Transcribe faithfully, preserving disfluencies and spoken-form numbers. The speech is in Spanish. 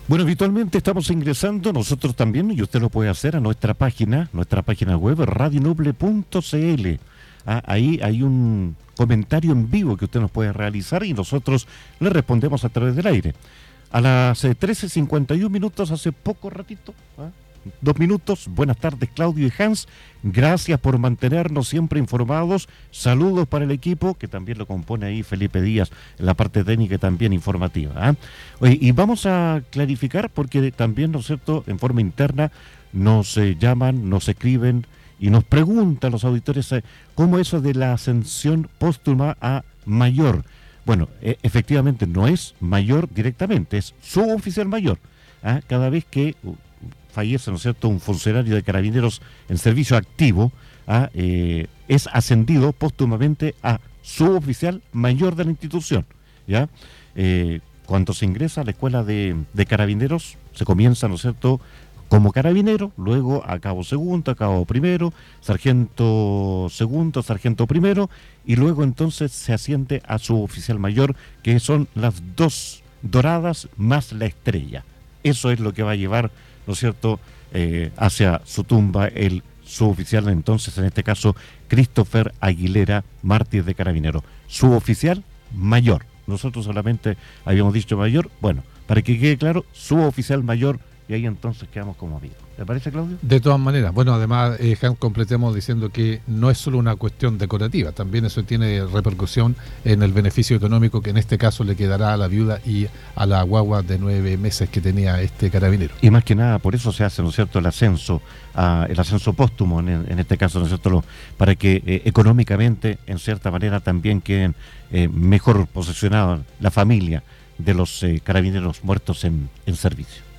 Bueno, habitualmente estamos ingresando nosotros también, y usted lo puede hacer a nuestra página, nuestra página web, radio noble punto c l. Ah, ahí hay un comentario en vivo que usted nos puede realizar y nosotros le respondemos a través del aire. A las eh, trece cincuenta y un minutos, hace poco ratito, ¿ah? Dos minutos. Buenas tardes, Claudio y Hans. Gracias por mantenernos siempre informados. Saludos para el equipo, que también lo compone ahí Felipe Díaz, en la parte técnica y también informativa. ¿eh? Oye, y vamos a clarificar, porque también, ¿no es cierto?, en forma interna nos eh, llaman, nos escriben y nos preguntan los auditores eh, cómo eso de la ascensión póstuma a mayor. Bueno, eh, efectivamente no es mayor directamente, es suboficial mayor. ¿eh? Cada vez que Uh, fallece, ¿no es cierto?, un funcionario de Carabineros en servicio activo, ¿ah? eh, es ascendido póstumamente a suboficial mayor de la institución, ¿ya? Eh, cuando se ingresa a la escuela de, de Carabineros, se comienza, ¿no es cierto?, como carabinero, luego a cabo segundo, a cabo primero, sargento segundo, sargento primero, y luego entonces se asciende a suboficial mayor, que son las dos doradas más la estrella. Eso es lo que va a llevar, ¿no es cierto?, eh, hacia su tumba el suboficial, entonces, en este caso, Christopher Aguilera, mártir de Carabinero. Suboficial mayor. Nosotros solamente habíamos dicho mayor. Bueno, para que quede claro, suboficial mayor, y ahí entonces quedamos como amigos. ¿Te parece, Claudio? De todas maneras, bueno, además, eh, Hans, completemos diciendo que no es solo una cuestión decorativa, también eso tiene repercusión en el beneficio económico que en este caso le quedará a la viuda y a la guagua de nueve meses que tenía este carabinero. Y más que nada, por eso se hace, ¿no es cierto?, el ascenso, uh, el ascenso póstumo, en, en este caso, ¿no es cierto?, lo, para que eh, económicamente, en cierta manera, también queden eh, mejor posicionados la familia de los eh, carabineros muertos en, en servicio.